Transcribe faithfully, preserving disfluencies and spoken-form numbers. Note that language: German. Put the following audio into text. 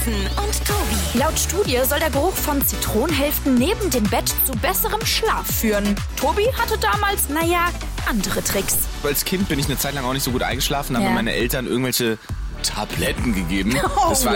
Steffen und Tobi. Laut Studie soll der Geruch von Zitronenhälften neben dem Bett zu besserem Schlaf führen. Tobi hatte damals, naja, andere Tricks. Als Kind bin ich eine Zeit lang auch nicht so gut eingeschlafen, haben Ja. mir meine Eltern irgendwelche Tabletten gegeben. Oh, das war